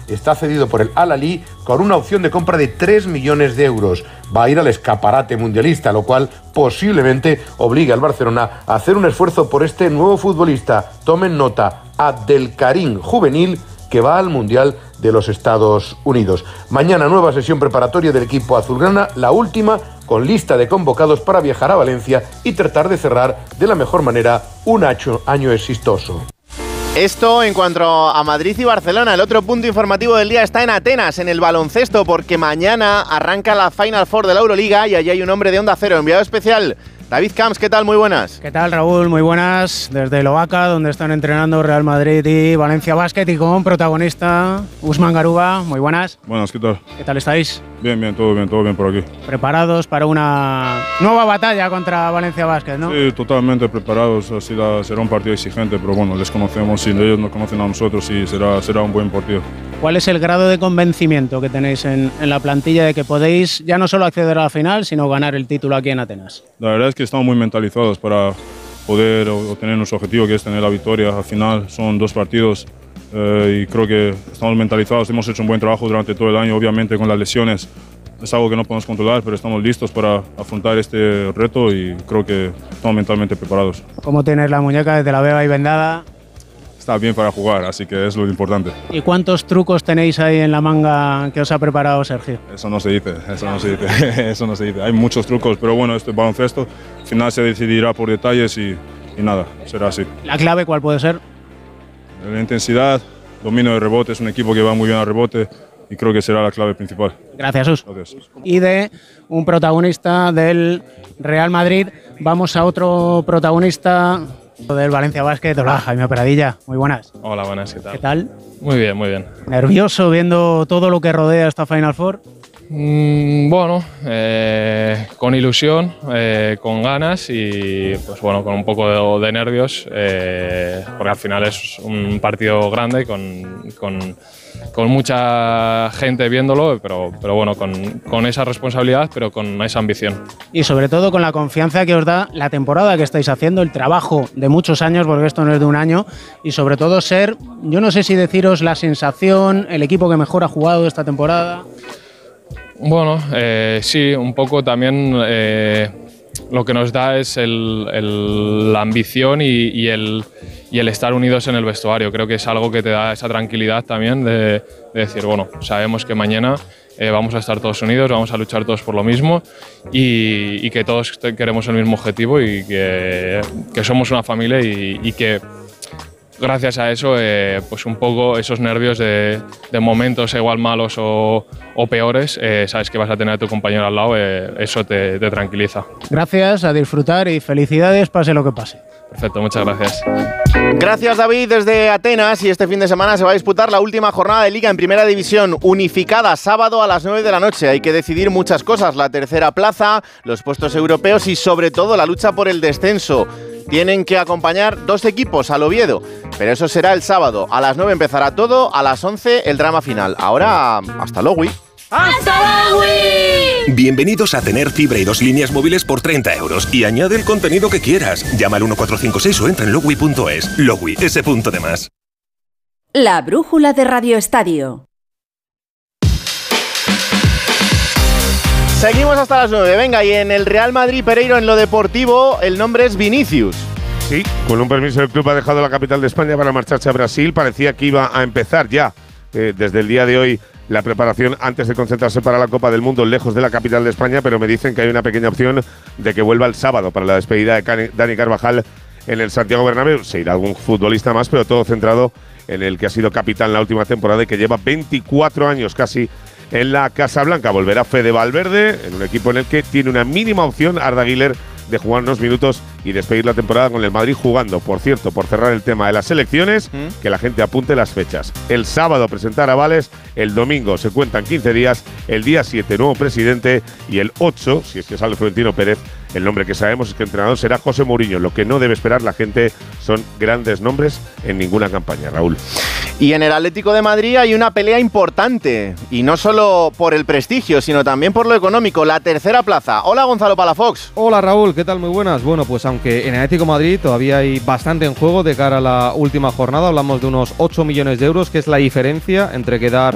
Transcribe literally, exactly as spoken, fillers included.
está cedido por el Al-Ahly con una opción de compra de tres millones de euros. Va a ir al escaparate mundialista, lo cual posiblemente obligue al Barcelona a hacer un esfuerzo por este nuevo futbolista. Tomen nota, Abdelkarim juvenil, que va al Mundial de los Estados Unidos. Mañana nueva sesión preparatoria del equipo azulgrana, la última con lista de convocados para viajar a Valencia y tratar de cerrar de la mejor manera un año, año exitoso. Esto en cuanto a Madrid y Barcelona. El otro punto informativo del día está en Atenas, en el baloncesto, porque mañana arranca la Final Four de la Euroliga y allí hay un hombre de Onda Cero, enviado especial. David Camps, ¿qué tal? Muy buenas. ¿Qué tal, Raúl? Muy buenas. Desde Lovaca, donde están entrenando Real Madrid y Valencia Basket, y con protagonista Usman Garuba. Muy buenas. Buenas, ¿qué tal? ¿Qué tal estáis? Bien, bien, todo bien, todo bien por aquí. ¿Preparados para una nueva batalla contra Valencia Basket, no? Sí, totalmente preparados. Así la, será un partido exigente, pero bueno, les conocemos y ellos nos conocen a nosotros y será, será un buen partido. ¿Cuál es el grado de convencimiento que tenéis en, en la plantilla de que podéis ya no solo acceder a la final, sino ganar el título aquí en Atenas? La verdad es que estamos muy mentalizados para poder obtener nuestro objetivo, que es tener la victoria. Al final son dos partidos eh, y creo que estamos mentalizados. Hemos hecho un buen trabajo durante todo el año, obviamente con las lesiones. Es algo que no podemos controlar, pero estamos listos para afrontar este reto y creo que estamos mentalmente preparados. ¿Cómo tienes la muñeca desde la veo ahí vendada? Está bien para jugar, así que es lo importante. ¿Y cuántos trucos tenéis ahí en la manga que os ha preparado Sergio? Eso no se dice, eso no se dice, eso no se dice. Hay muchos trucos, pero bueno, este baloncesto, al final se decidirá por detalles y, y nada, será así. ¿La clave cuál puede ser? La intensidad, dominio de rebote, es un equipo que va muy bien al rebote y creo que será la clave principal. Gracias, Us. Gracias. Y de un protagonista del Real Madrid, vamos a otro protagonista del Valencia Basket. Hola, Jaime Peradilla, muy buenas. Hola, buenas, ¿qué tal? ¿Qué tal? Muy bien, muy bien. ¿Nervioso viendo todo lo que rodea esta Final Four? Mm, bueno, eh, con ilusión, eh, con ganas y pues bueno, con un poco de, de nervios, eh, porque al final es un partido grande con, con, con mucha gente viéndolo, pero, pero bueno, con, con esa responsabilidad, pero con esa ambición. Y sobre todo con la confianza que os da la temporada que estáis haciendo, el trabajo de muchos años, porque esto no es de un año, y sobre todo ser, yo no sé si deciros la sensación, el equipo que mejor ha jugado esta temporada. Bueno, eh, sí, un poco también eh, lo que nos da es el, el, la ambición y, y, el, y el estar unidos en el vestuario. Creo que es algo que te da esa tranquilidad también de, de decir, bueno, sabemos que mañana eh, vamos a estar todos unidos, vamos a luchar todos por lo mismo y, y que todos queremos el mismo objetivo y que, que somos una familia y, y que gracias a eso, eh, pues un poco esos nervios de, de momentos igual malos o, o peores, eh, sabes que vas a tener a tu compañero al lado, eh, eso te, te tranquiliza. Gracias, a disfrutar y felicidades, pase lo que pase. Perfecto, muchas gracias. Gracias, David, desde Atenas. Y este fin de semana se va a disputar la última jornada de Liga en Primera División, unificada, sábado a las nueve de la noche. Hay que decidir muchas cosas, la tercera plaza, los puestos europeos y sobre todo la lucha por el descenso. Tienen que acompañar dos equipos al Oviedo, pero eso será el sábado. A las nueve empezará todo, a las once el drama final. Ahora, hasta luego. ¡Hasta luego! Bienvenidos a tener fibra y dos líneas móviles por treinta euros y añade el contenido que quieras. Llama al uno cuatro cinco seis o entra en logui punto es. Logui, ese punto de más. La brújula de Radio Estadio. Seguimos hasta las nueve, venga, y en el Real Madrid Pereiro en lo deportivo el nombre es Vinicius. Sí, con un permiso el club ha dejado la capital de España para marcharse a Brasil. Parecía que iba a empezar ya eh, desde el día de hoy la preparación antes de concentrarse para la Copa del Mundo lejos de la capital de España, pero me dicen que hay una pequeña opción de que vuelva el sábado para la despedida de Dani Carvajal en el Santiago Bernabéu. Se irá algún futbolista más, pero todo centrado en el que ha sido capitán la última temporada y que lleva veinticuatro años casi en la Casa Blanca. Volverá Fede Valverde en un equipo en el que tiene una mínima opción Arda Güler de jugar unos minutos y despedir la temporada con el Madrid jugando. Por cierto, por cerrar el tema de las selecciones, ¿Mm? que la gente apunte las fechas. El sábado presentar avales, el domingo se cuentan quince días, el día siete nuevo presidente y el ocho, si es que sale Florentino Pérez, el nombre que sabemos es que el entrenador será José Mourinho. Lo que no debe esperar la gente son grandes nombres en ninguna campaña, Raúl. Y en el Atlético de Madrid hay una pelea importante, y no solo por el prestigio, sino también por lo económico, la tercera plaza. Hola, Gonzalo Palafox. Hola, Raúl, ¿qué tal? Muy buenas. Bueno, pues aunque en el Atlético de Madrid todavía hay bastante en juego de cara a la última jornada, hablamos de unos ocho millones de euros, que es la diferencia entre quedar